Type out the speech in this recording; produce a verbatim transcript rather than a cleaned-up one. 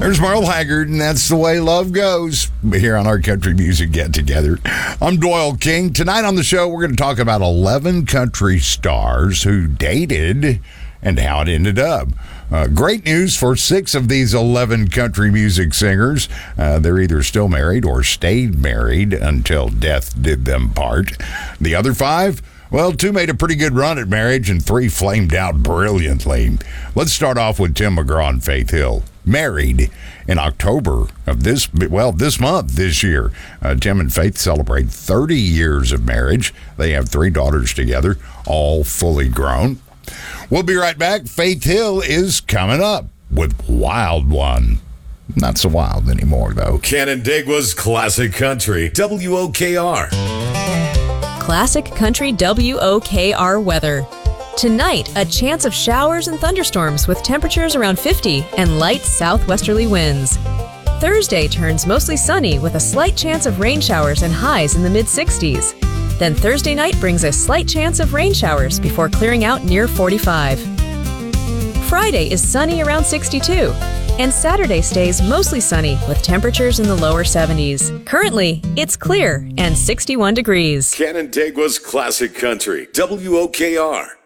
There's Merle Haggard, and that's the way love goes here on our Country Music Get Together. I'm Doyle King. Tonight on the show, we're going to talk about eleven country stars who dated and how it ended up. Uh, great news for six of these eleven country music singers. Uh, they're either still married or stayed married until death did them part. The other five? Well, two made a pretty good run at marriage and three flamed out brilliantly. Let's start off with Tim McGraw and Faith Hill. Married in October of this, well, this month, this year. Uh, Tim and Faith celebrate thirty years of marriage. They have three daughters together, all fully grown. We'll be right back. Faith Hill is coming up with Wild One. Not so wild anymore, though. Canandaigua's Classic Country, W O K R. Classic Country W O K R weather. Tonight, a chance of showers and thunderstorms with temperatures around fifty and light southwesterly winds. Thursday turns mostly sunny with a slight chance of rain showers and highs in the mid sixties. Then Thursday night brings a slight chance of rain showers before clearing out near forty-five. Friday is sunny around sixty-two. And Saturday stays mostly sunny with temperatures in the lower seventies. Currently, it's clear and sixty-one degrees. Canandaigua's Classic Country, W O K R.